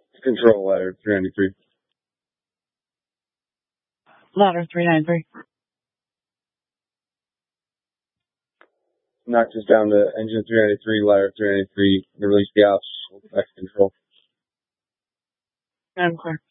Control ladder 393. Ladder 393. Knocked us down to engine 393, ladder 393. Release the ops. Back to control. I'm clear.